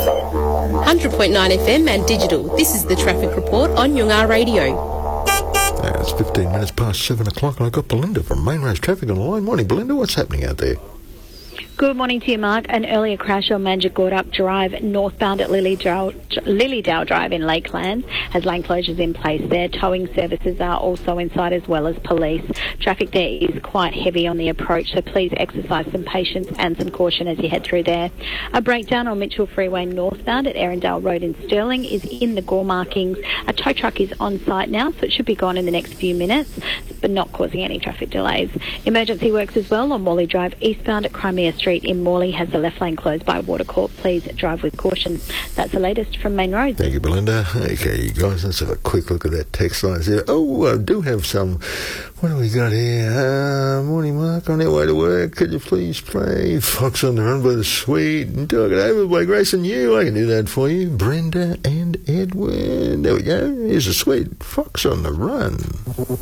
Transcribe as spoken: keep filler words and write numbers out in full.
one hundred point nine F M and digital. This is the Traffic Report on Yungar Radio. Uh, it's fifteen minutes past seven o'clock and I've got Belinda from Main Roads Traffic on the line. Morning, Belinda. What's happening out there? Good morning to you, Mark. An earlier crash on Manjagordup Drive northbound at Lilydale, Lilydale Drive in Lakeland has lane closures in place there. Towing services are also inside as well as police. Traffic there is quite heavy on the approach, so please exercise some patience and some caution as you head through there. A breakdown on Mitchell Freeway northbound at Erindale Road in Stirling is in the gore markings. A tow truck is on site now, so it should be gone in the next few minutes, but not causing any traffic delays. Emergency works as well on Morley Drive eastbound at Crimea Street in Morley has the left lane closed by Watercourt. Please drive with caution. That's the latest from Main Roads. Thank you, Belinda. Okay, you guys, let's have a quick look at that text line there. Oh, I do have some. What do we got here? Uh, morning, Mark. On their way to work, could you please play Fox on the Run by the Sweet and Talk It Over by Grace and You? I can do that for you. Brenda and Edwin. There we go. Here's a sweet Fox on the Run.